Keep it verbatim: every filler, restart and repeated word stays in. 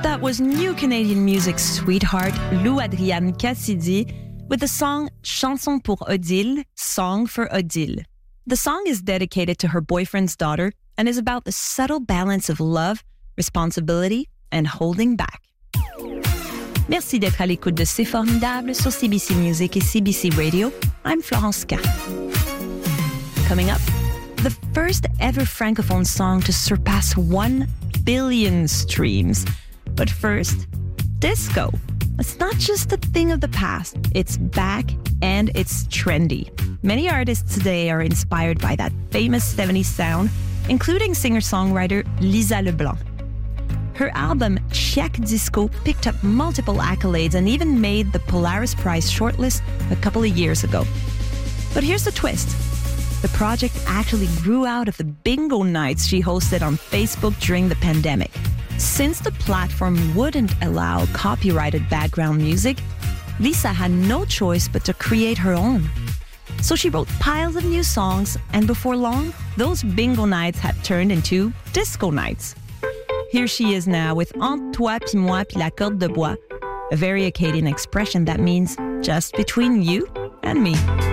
That was new Canadian music sweetheart Lou Adrienne Cassidy with the song Chanson pour Odile, Song for Odile. The song is dedicated to her boyfriend's daughter and is about the subtle balance of love, responsibility, and holding back. Merci d'être à l'écoute de C'est Formidable sur C B C Music et C B C Radio. I'm Florence K. Coming up, the first ever Francophone song to surpass one billion streams. But first, disco. It's not just a thing of the past. It's back and it's trendy. Many artists today are inspired by that famous seventies sound, including singer-songwriter Lisa Leblanc. Her album Chiac Disco picked up multiple accolades and even made the Polaris Prize shortlist a couple of years ago. But here's the twist. The project actually grew out of the bingo nights she hosted on Facebook during the pandemic. Since the platform wouldn't allow copyrighted background music, Lisa had no choice but to create her own. So she wrote piles of new songs, and before long, those bingo nights had turned into disco nights. Here she is now with Entre toi pis moi pis la corde de bois, a very Acadian expression that means just between you and me.